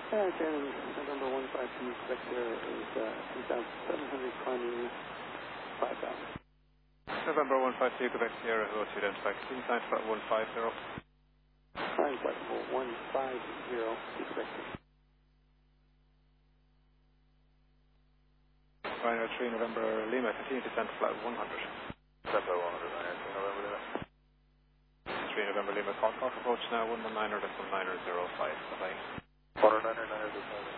Shannon, November 152, Quebec Sierra is 2,700 climbing 5,000. November 152, Quebec Sierra, who else you identify? Clean sign flight 150. Climb flight 150 to Quebec Sierra. Rhino 3, November Lima, continue descent flight 100. December 100, Rhino 3, November Lima. 3 November Lima, call approach now 119er, that's 1905, bye-bye. 119er, 1905.